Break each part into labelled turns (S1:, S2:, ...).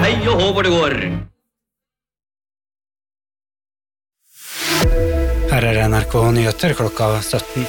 S1: hei og hå hvor det går.
S2: Her NRK Nyheter klokka 17.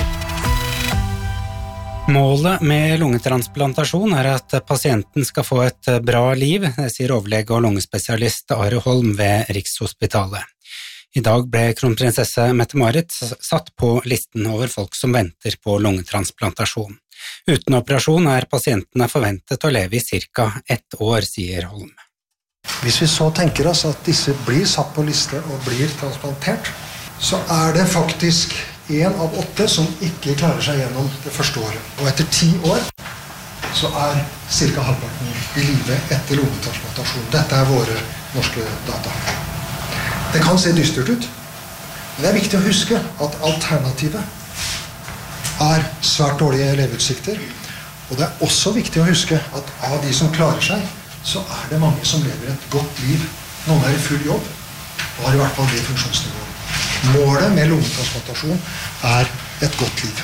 S2: Målet med lungetransplantasjon at pasienten skal få et bra liv, det sier overlege og lungespesialist Are Holm ved Rikshospitalet. I dag ble kronprinsesse Mette-Marit satt på listen over folk som venter på lungetransplantasjon. Uten operasjon pasientene forventet å leve i cirka 1 år, sier Holm.
S3: Hvis vi så tenker oss at disse blir satt på liste og blir transplantert, så det faktisk 1 av 8 som ikke klarer seg gjennom det første året. Og etter 10 år så cirka halvparten i live etter lungetransplantasjon. Dette våre norske data. Det kan se dystert ut, men det viktig å huske at alternativet svært dårlige leveutsikter. Og det også viktig å huske at av de som klarer seg, så det mange som lever et godt liv. Noen i full jobb, og har i hvert fall det funksjonsnivået. Målet med lungetransplantasjon et godt liv.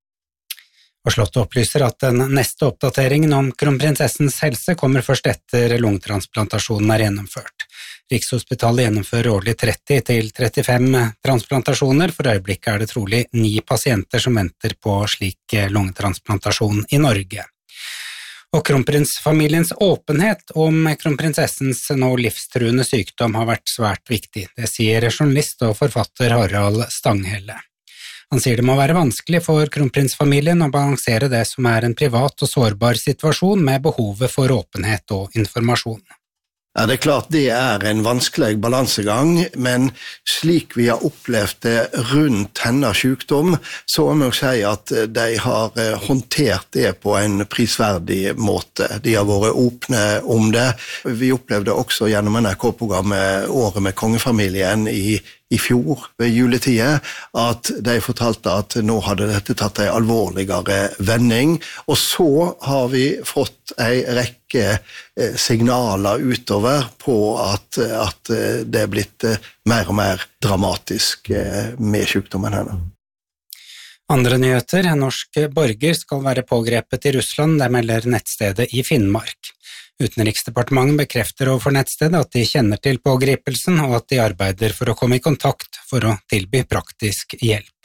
S2: Og Slottet opplyser at den neste oppdateringen om kronprinsessens helse kommer først etter lungetransplantasjonen gjennomført. Rikshospitalet gjennomfører årlig 30-35 transplantasjoner. For øyeblikket det trolig 9 pasienter som venter på slik lungetransplantasjon i Norge. Og kronprinsfamiliens åpenhet om kronprinsessens nå livstruende sykdom har vært svært viktig. Det sier journalist og forfatter Harald Stanghelle. Han sier det må være vanskelig for kronprinsfamilien å balansere det som en privat og sårbar situasjon med behovet for åpenhet og informasjon.
S4: Ja, det klart det en vanskelig balansegang, men slik vi har opplevd det rundt hennes sykdom, så må jeg si at de har håndtert det på en prisverdig måte. De har vært åpne om det. Vi opplevde også gjennom NRK-programmet Året med kongefamilien i fjor ved juletiden, at de fortalte at nå hadde dette tatt en alvorligere vending, og så har vi fått en rekke signaler utover på at det blitt mer og mer dramatisk med sykdommen henne.
S2: Andre nyheter, en norsk borger skal være pågrepet i Russland, det melder nettstedet i Finnmark. Utenriksdepartementet bekrefter overfor nettstedet at de kjenner til pågripelsen og at de arbeider for å komme i kontakt for å tilby praktisk hjelp.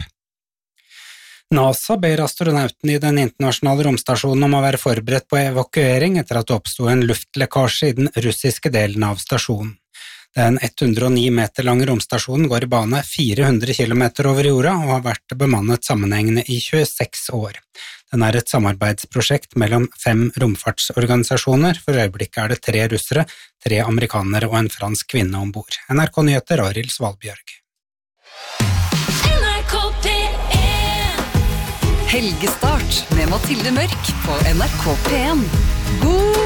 S2: NASA ber astronauten i den internasjonale romstasjonen om å være forberedt på evakuering etter at det oppstod en luftlekkasje i den russiske delen av stasjonen. Den 109 meter lange romstasjonen går i bane 400 kilometer over jorda og har vært bemannet sammenhengende i 26 år. Den et samarbeidsprosjekt mellom 5 romfartsorganisasjoner. For øyeblikket det 3 russere, 3 amerikanere og en fransk kvinne ombord. NRK Nyheter, Arild Svalbjørg.
S5: Helgestart med Mathilde Mørk på NRK P1. God